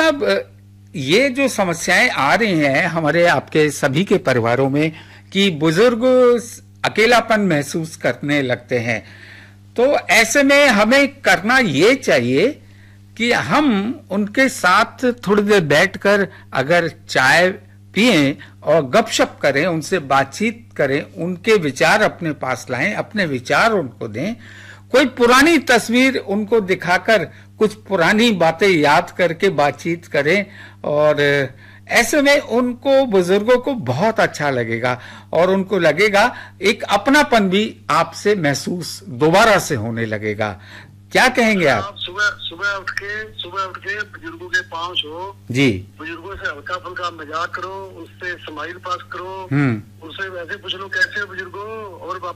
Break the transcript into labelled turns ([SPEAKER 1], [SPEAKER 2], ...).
[SPEAKER 1] साहब, ये जो समस्याएं आ रही हैं हमारे आपके सभी के परिवारों में कि बुजुर्ग अकेलापन महसूस करने लगते हैं, तो ऐसे में हमें करना ये चाहिए कि हम उनके साथ थोड़ी देर बैठकर अगर चाय पिएं और गपशप करें, उनसे बातचीत करें, उनके विचार अपने पास लाएं, अपने विचार उनको दें, कोई पुरानी तस्वीर उनको दिखाकर कुछ पुरानी बातें याद करके बातचीत करें, और ऐसे में उनको, बुजुर्गों को बहुत अच्छा लगेगा और उनको लगेगा एक अपनापन भी आपसे महसूस दोबारा से होने लगेगा। क्या कहेंगे आप?
[SPEAKER 2] सुबह सुबह उठ के बुजुर्गों के पांव छो
[SPEAKER 1] जी,
[SPEAKER 2] बुजुर्गों से हल्का फुल्का मजाक करो, उससे स्माइल पास करो, उनसे वैसे पूछ लो कैसे हो बुजुर्गों, और